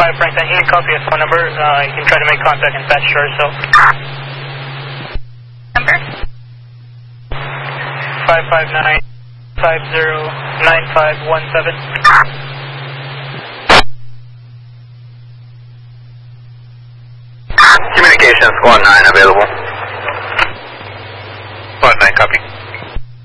5 Frank, he can copy his phone number. You can try to make contact and patch her, so. Number? 559-509517. Communications, Squad 9 available. Squad 9, copy.